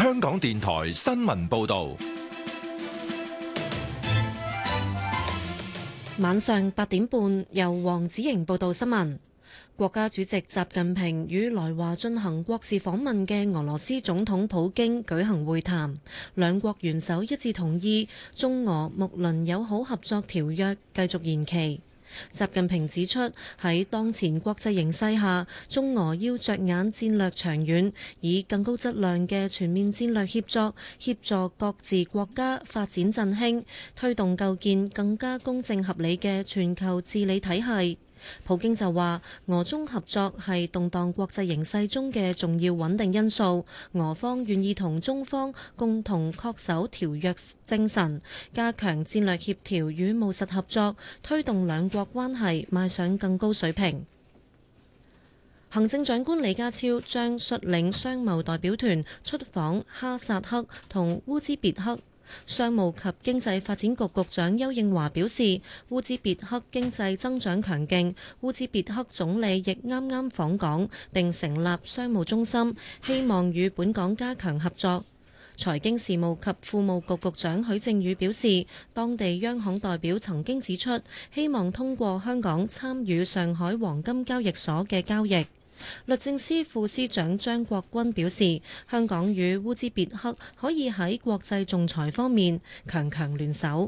香港電台新聞報道。 晚上8點半，由黃子瑩報道新聞。國家主席習近平與來華進行國事訪問嘅俄羅斯總統普京舉行會談，兩國元首一致同意中俄睦鄰友好合作條約繼續延期。習近平指出，喺當前國際形勢下，中俄要着眼戰略長遠，以更高質量嘅全面戰略協作，協助各自國家發展振興，推動構建更加公正合理嘅全球治理體系。普京就話，俄中合作係動盪國際形勢中嘅重要穩定因素，俄方願意同中方共同恪守條約精神，加強戰略協調與務實合作，推動兩國關係邁上更高水平。行政長官李家超將率領商貿代表團出訪哈薩克同烏茲別克。商務及經濟發展局局長邱應華表示，烏茲別克經濟增長強勁，烏茲別克總理亦啱啱訪港並成立商務中心，希望與本港加強合作。財經事務及庫務局局長許正宇表示，當地央行代表曾經指出，希望通過香港參與上海黃金交易所嘅交易。律政司副司長張國軍表示，香港與烏茲別克可以喺國際仲裁方面強聯手。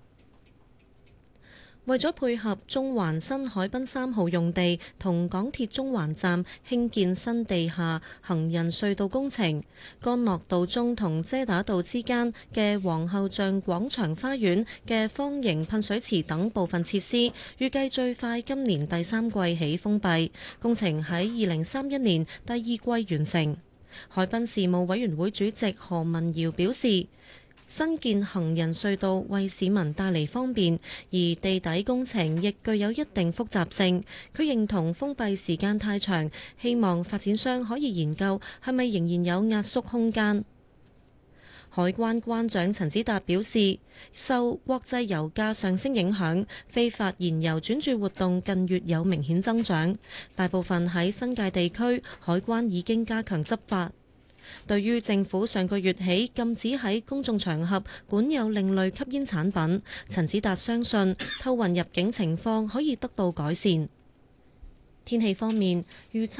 為咗配合中環新海濱3號用地同港鐵中環站興建新地下行人隧道工程，干諾道中同遮打道之間嘅皇后像廣場花園嘅方形噴水池等部分設施，預計最快今年第3季起封閉，工程喺2031年第2季完成。海濱事務委員會主席何文堯表示，新建行人隧道為市民帶嚟方便，而地底工程亦具有一定複雜性。佢認同封閉時間太長，希望發展商可以研究係咪仍然有壓縮空間。海關關長陳子達表示，受國際油價上升影響，非法燃油轉注活動近月有明顯增長，大部分喺新界地區，海關已經加強執法。對於政府上個月起禁止喺公眾場合管有另類吸煙產品，陳子達相信偷運入境情況可以得到改善。天氣方面預測